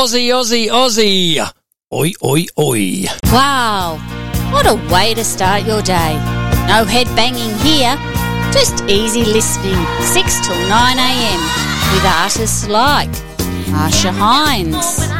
Aussie, Aussie, Aussie. Oi, oi, oi. Wow, what a way to start your day. No head banging here, just easy listening 6 till 9 a.m. with artists like Marsha Hines,